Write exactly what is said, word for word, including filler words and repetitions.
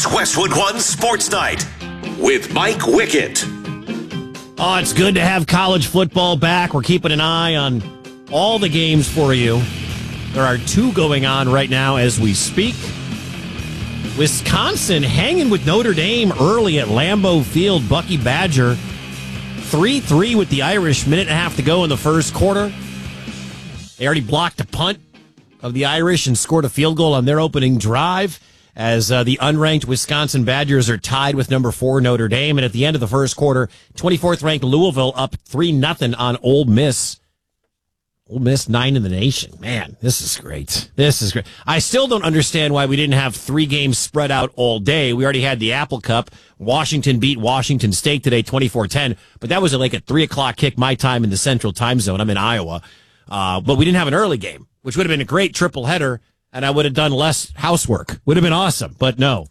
Westwood One Sports Night with Mike Wickett. Oh, it's good to have college football back. We're keeping an eye on all the games for you. There are two going on right now as we speak. Wisconsin hanging with Notre Dame early at Lambeau Field. Bucky Badger three three with the Irish. Minute and a half to go in the first quarter. They already blocked a punt of the Irish and scored a field goal on their opening drive as uh, the unranked Wisconsin Badgers are tied with number four Notre Dame. And at the end of the first quarter, twenty-fourth ranked Louisville up three nothing on Ole Miss. Ole Miss, nine in the nation. Man, this is great. This is great. I still don't understand why we didn't have three games spread out all day. We already had the Apple Cup. Washington beat Washington State today, twenty-four ten. But that was like a three o'clock kick my time in the Central Time Zone. I'm in Iowa. Uh, but we didn't have an early game, which would have been a great triple header, and I would have done less housework. Would have been awesome, but no.